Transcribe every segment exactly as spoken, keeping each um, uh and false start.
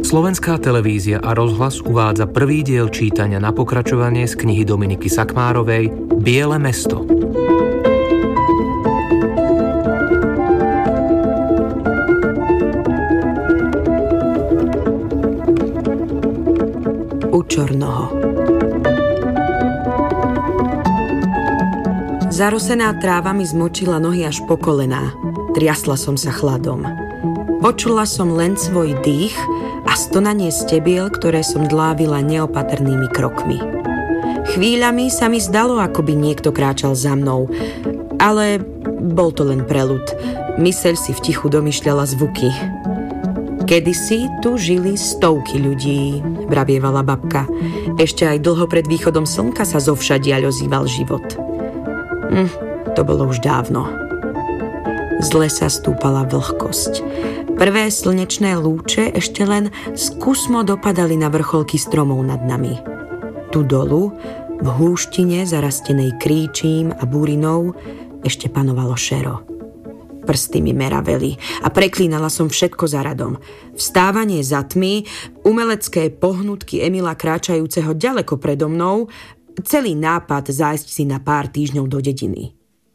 Slovenská televízia a rozhlas uvádza prvý diel čítania na pokračovanie z knihy Dominiky Sakmárovej Biele mesto. U Čornoho. Zarosená tráva mi zmočila nohy až po kolená. Triasla som sa chladom. Počula som len svoj dých a stonanie stebiel, ktoré som dlávila neopatrnými krokmi. Chvíľami sa mi zdalo, ako by niekto kráčal za mnou, ale bol to len preľud. Myseľ si v tichu domýšľala zvuky. Kedysi tu žili stovky ľudí, vravievala babka. Ešte aj dlho pred východom slnka sa zovšadiaľ ozýval život. Hm, to bolo už dávno. Z lesa stúpala vlhkosť. Prvé slnečné lúče ešte len skúsmo dopadali na vrcholky stromov nad nami. Tu dolu, v húštine zarastenej kríčím a búrinou, ešte panovalo šero. Prsty mi meraveli a preklínala som všetko za radom. Vstávanie za tmy, umelecké pohnutky Emila kráčajúceho ďaleko predo mnou, celý nápad zájsť si na pár týždňov do dediny.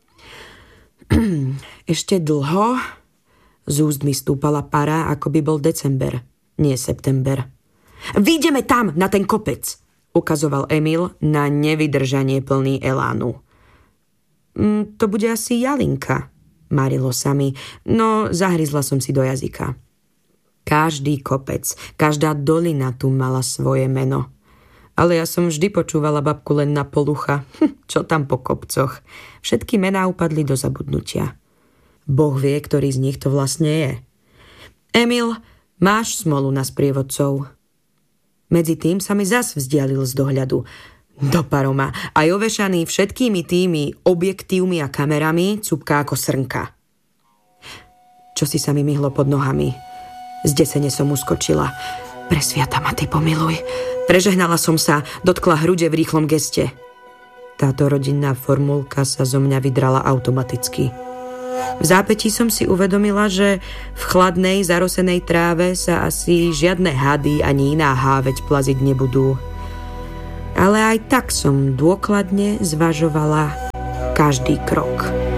Ešte dlho? Z úst mi stúpala para, ako by bol december, nie september. Výjdeme tam, na ten kopec, ukazoval Emil na nevydržanie plný elánu. Mm, to bude asi Jalinka, marilo sa mi, no zahryzla som si do jazyka. Každý kopec, každá dolina tu mala svoje meno. Ale ja som vždy počúvala babku len na polucha. Hm, čo tam po kopcoch? Všetky mená upadli do zabudnutia. Boh vie, ktorý z nich to vlastne je. Emil, máš smolu na sprievodcov. Medzi tým sa mi zas vzdialil z dohľadu. Do paroma, aj ovešaný všetkými tými objektívmi a kamerami, cupká ako srnka. Čo si sa mi myhlo pod nohami? Zdesene som uskočila. Presviata ma, ty pomiluj. Prežehnala som sa, dotkla hrude v rýchlom geste. Táto rodinná formulka sa zo mňa vydrala automaticky. V zápätí som si uvedomila, že v chladnej, zarosenej tráve sa asi žiadne hady ani iná háveť plaziť nebudú. Ale aj tak som dôkladne zvažovala každý krok.